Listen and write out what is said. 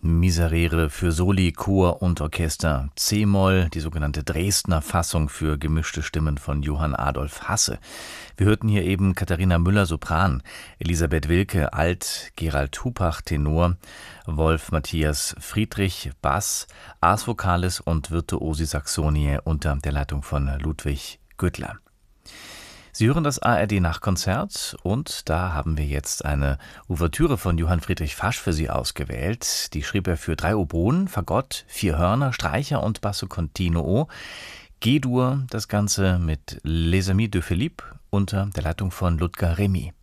Miserere für Soli, Chor und Orchester C-Moll, die sogenannte Dresdner Fassung für gemischte Stimmen von Johann Adolf Hasse. Wir hörten hier eben Katharina Müller Sopran, Elisabeth Wilke Alt, Gerald Hupach Tenor, Wolf Matthias Friedrich Bass, Ars Vocalis und Virtuosi Saxonie unter der Leitung von Ludwig Güttler. Sie hören das ARD-Nachkonzert und da haben wir jetzt eine Ouvertüre von Johann Friedrich Fasch für Sie ausgewählt. Die schrieb er für 3 Oboen, Fagott, 4 Hörner, Streicher und Basso Continuo. G-Dur, das Ganze mit Les Amis de Philippe unter der Leitung von Ludger Remy.